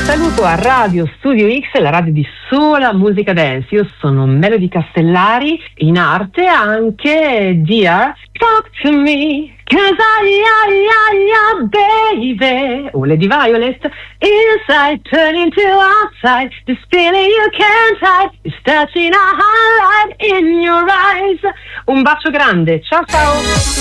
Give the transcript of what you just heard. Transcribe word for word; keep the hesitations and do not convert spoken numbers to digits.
Saluto a Radio Studio X, la radio di sola musica dance. Io sono Melody Castellari, in arte anche Dear Talk to Me, cause I, I, I, I, baby. O Lady Violet, inside turning to outside, this feeling you can't hide, is touching a highlight in your eyes. Un bacio grande, ciao ciao.